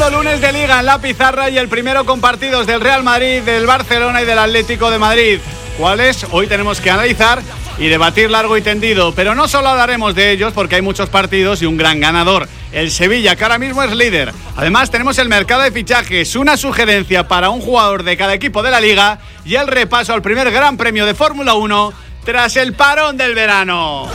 segundo lunes de Liga en la pizarra y el primero con partidos del Real Madrid, del Barcelona y del Atlético de Madrid. ¿Cuáles? Hoy tenemos que analizar y debatir largo y tendido, pero no solo hablaremos de ellos porque hay muchos partidos y un gran ganador, el Sevilla, que ahora mismo es líder. Además tenemos el mercado de fichajes, una sugerencia para un jugador de cada equipo de la Liga y el repaso al primer Gran Premio de Fórmula 1 tras el parón del verano.